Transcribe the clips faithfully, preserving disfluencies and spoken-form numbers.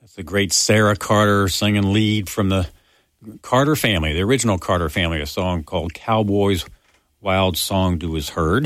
That's the great Sarah Carter singing lead from the Carter family, the original Carter family, a song called Cowboy's Wild Song Do Is Heard.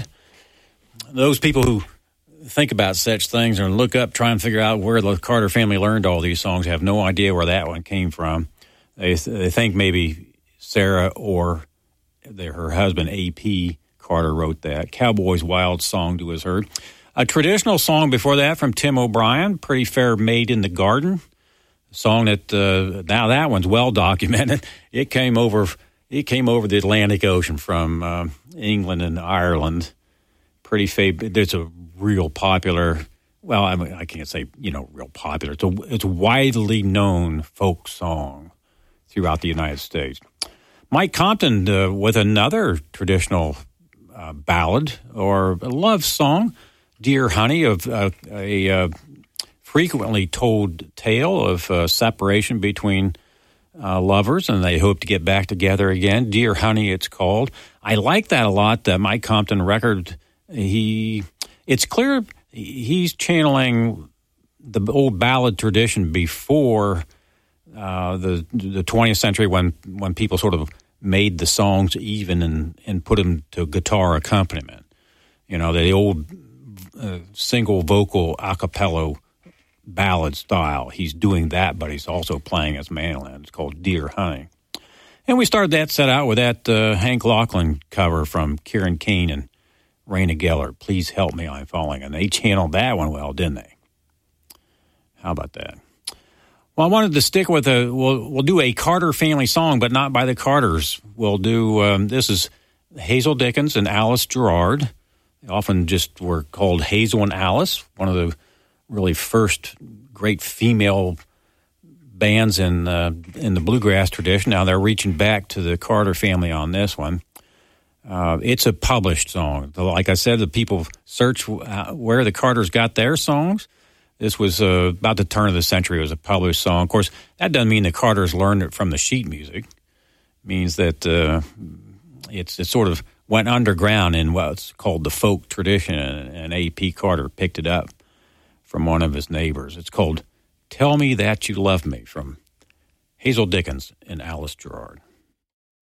Those people who think about such things and look up, try and figure out where the Carter family learned all these songs, have no idea where that one came from. They, they think maybe Sarah or their, her husband, A P Carter, wrote that. Cowboy's Wild Song Do Is Heard. A traditional song before that from Tim O'Brien, Pretty Fair Maid in the Garden. A song that, uh, now that one's well documented. It came over it came over the Atlantic Ocean from uh, England and Ireland. Pretty famous. It's a real popular, well, I mean, I can't say, you know, real popular. It's a, it's a widely known folk song throughout the United States. Mike Compton uh, with another traditional uh, ballad or a love song, Dear Honey, of uh, a uh, frequently told tale of uh, separation between uh, lovers, and they hope to get back together again. Dear Honey, it's called. I like that a lot, the Mike Compton record. He, it's clear he's channeling the old ballad tradition before uh, the the twentieth century, when when people sort of made the songs even and, and put them to guitar accompaniment. You know, the old uh, single vocal a cappella ballad style. He's doing that, but he's also playing his mandolin. It's called Dear Honey. And we started that set out with that uh, Hank Lachlan cover from Kieran Kane and Raina Geller, Please Help Me, I'm Falling. And they channeled that one well, didn't they? How about that? Well, I wanted to stick with a, we'll, we'll do a Carter family song, but not by the Carters. We'll do, um, this is Hazel Dickens and Alice Gerrard. They often just were called Hazel and Alice, one of the really first great female bands in, uh, in the bluegrass tradition. Now they're reaching back to the Carter family on this one. Uh, it's a published song. Like I said, the people search uh, where the Carters got their songs. This was uh, about the turn of the century. It was a published song. Of course, that doesn't mean the Carters learned it from the sheet music. It means that uh, it's it sort of went underground in what's called the folk tradition, and, and A P Carter picked it up from one of his neighbors. It's called Tell Me That You Love Me from Hazel Dickens and Alice Gerrard.